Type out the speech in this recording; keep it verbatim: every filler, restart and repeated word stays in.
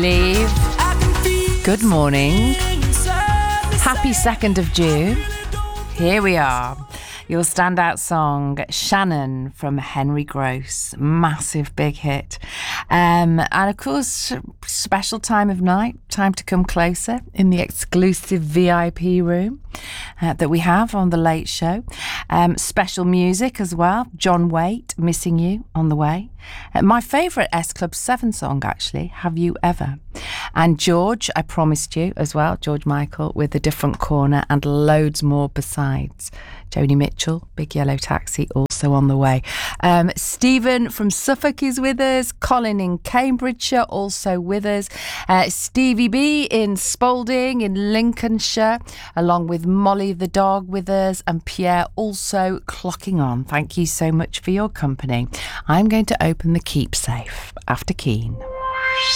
believe. Good morning. Happy second of June. Here we are. Your standout song, Shannon, from Henry Gross. Massive big hit. Um, and of course, special time of night, time to come closer in the exclusive V I P room uh, that we have on The Late Show. Um, special music as well. John Waite, Missing You, on the way. Uh, my favourite S Club seven song, actually, Have You Ever? And George, I promised you as well, George Michael, with A Different Corner, and loads more besides. Joni Mitchell, Big Yellow Taxi, also on the way. Um, Stephen from Suffolk is with us. Colin in Cambridgeshire, also with us. Uh, Stevie B in Spalding in Lincolnshire, along with Molly the dog with us, and Pierre also clocking on. Thank you so much for your company. I'm going to open the keep safe after Keen.